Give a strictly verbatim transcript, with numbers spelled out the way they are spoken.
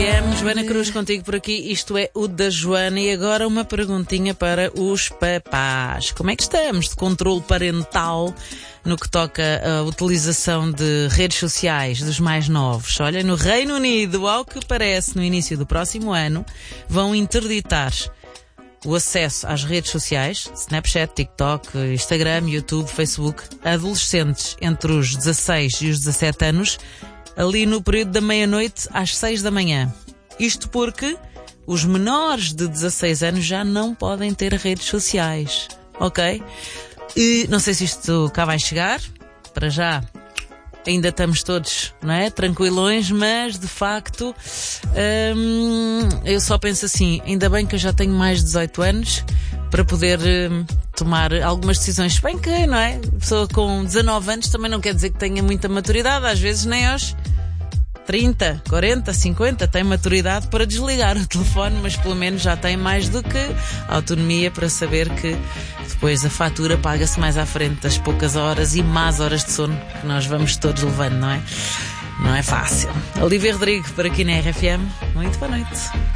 M, Joana Cruz contigo por aqui, isto é o da Joana. E agora uma perguntinha para os papás. Como é que estamos de controle parental no que toca à utilização de redes sociais dos mais novos? Olha, no Reino Unido, ao que parece, no início do próximo ano, vão interditar o acesso às redes sociais, Snapchat, TikTok, Instagram, YouTube, Facebook, a adolescentes entre os dezasseis e os dezassete anos, ali no período da meia-noite às seis da manhã. Isto porque os menores de dezasseis anos já não podem ter redes sociais, ok? E não sei se isto cá vai chegar, para já ainda estamos todos, não é, tranquilões, mas de facto hum, eu só penso assim, ainda bem que eu já tenho mais de dezoito anos para poder hum, tomar algumas decisões. Bem que, não é? A pessoa com dezanove anos também não quer dizer que tenha muita maturidade, às vezes nem aos trinta, quarenta, cinquenta tem maturidade para desligar o telefone, mas pelo menos já tem mais do que autonomia para saber que depois a fatura paga-se mais à frente das poucas horas e más horas de sono que nós vamos todos levando, não é? Não é fácil. Olivia Rodrigo, por aqui na R F M. Muito boa noite.